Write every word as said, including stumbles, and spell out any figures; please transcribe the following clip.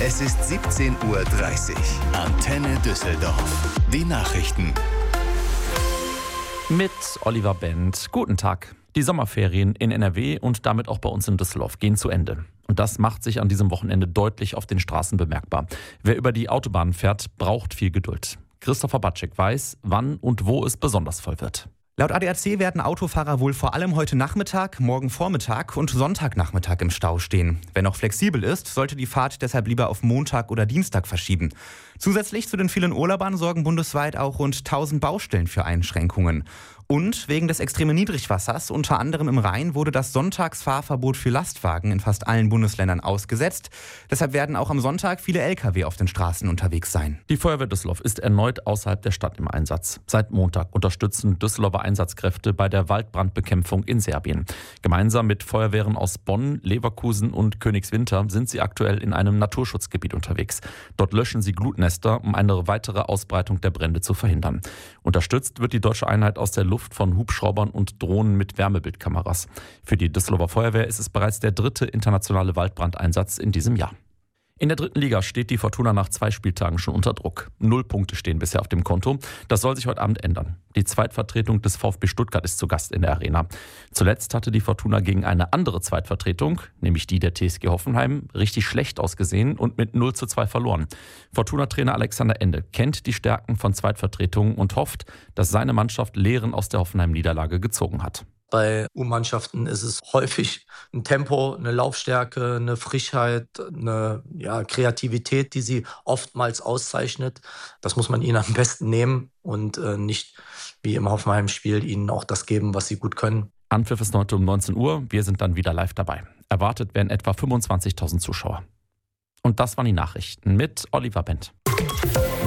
Es ist siebzehn Uhr dreißig. Antenne Düsseldorf. Die Nachrichten. Mit Oliver Bent. Guten Tag. Die Sommerferien in N R W und damit auch bei uns in Düsseldorf gehen zu Ende. Und das macht sich an diesem Wochenende deutlich auf den Straßen bemerkbar. Wer über die Autobahn fährt, braucht viel Geduld. Christopher Batschek weiß, wann und wo es besonders voll wird. Laut A D A C werden Autofahrer wohl vor allem heute Nachmittag, morgen Vormittag und Sonntagnachmittag im Stau stehen. Wer noch flexibel ist, sollte die Fahrt deshalb lieber auf Montag oder Dienstag verschieben. Zusätzlich zu den vielen Urlaubern sorgen bundesweit auch rund tausend Baustellen für Einschränkungen. Und wegen des extremen Niedrigwassers, unter anderem im Rhein, wurde das Sonntagsfahrverbot für Lastwagen in fast allen Bundesländern ausgesetzt. Deshalb werden auch am Sonntag viele L K W auf den Straßen unterwegs sein. Die Feuerwehr Düsseldorf ist erneut außerhalb der Stadt im Einsatz. Seit Montag unterstützen Düsseldorfer Einsatzkräfte bei der Waldbrandbekämpfung in Serbien. Gemeinsam mit Feuerwehren aus Bonn, Leverkusen und Königswinter sind sie aktuell in einem Naturschutzgebiet unterwegs. Dort löschen sie Glutnester, um eine weitere Ausbreitung der Brände zu verhindern. Unterstützt wird die deutsche Einheit aus der Luft von Hubschraubern und Drohnen mit Wärmebildkameras. Für die Düsseldorfer Feuerwehr ist es bereits der dritte internationale Waldbrandeinsatz in diesem Jahr. In der dritten Liga steht die Fortuna nach zwei Spieltagen schon unter Druck. Null Punkte stehen bisher auf dem Konto. Das soll sich heute Abend ändern. Die Zweitvertretung des VfB Stuttgart ist zu Gast in der Arena. Zuletzt hatte die Fortuna gegen eine andere Zweitvertretung, nämlich die der T S G Hoffenheim, richtig schlecht ausgesehen und mit null zu zwei verloren. Fortuna-Trainer Alexander Ende kennt die Stärken von Zweitvertretungen und hofft, dass seine Mannschaft Lehren aus der Hoffenheim-Niederlage gezogen hat. Bei U-Mannschaften ist es häufig ein Tempo, eine Laufstärke, eine Frischheit, eine ja, Kreativität, die sie oftmals auszeichnet. Das muss man ihnen am besten nehmen und äh, nicht wie im Hoffenheim-Spiel ihnen auch das geben, was sie gut können. Anpfiff ist heute um neunzehn Uhr. Wir sind dann wieder live dabei. Erwartet werden etwa fünfundzwanzigtausend Zuschauer. Und das waren die Nachrichten mit Oliver Bent.